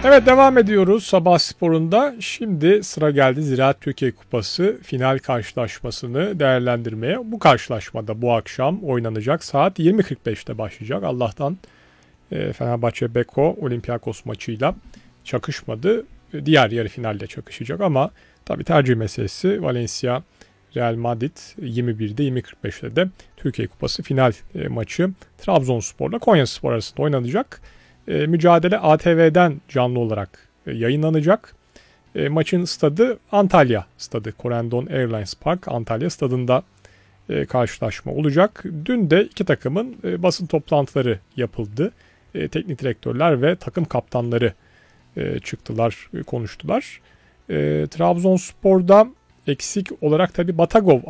Evet, devam ediyoruz Sabah Sporu'nda. Şimdi sıra geldi Ziraat Türkiye Kupası final karşılaşmasını değerlendirmeye. Bu karşılaşmada bu akşam oynanacak. Saat 20.45'te başlayacak. Allah'tan Fenerbahçe Beko Olympiakos maçıyla çakışmadı. Diğer yarı finalde çakışacak ama tabii tercih meselesi. Valencia Real Madrid 21'de 20.45'te de Türkiye Kupası final maçı Trabzonspor'la Konyaspor arasında oynanacak. Mücadele ATV'den canlı olarak yayınlanacak. Maçın stadı Antalya stadı. Corendon Airlines Park Antalya stadında karşılaşma olacak. Dün de iki takımın basın toplantıları yapıldı. Teknik direktörler ve takım kaptanları çıktılar, konuştular. Trabzonspor'da eksik olarak tabii Batagov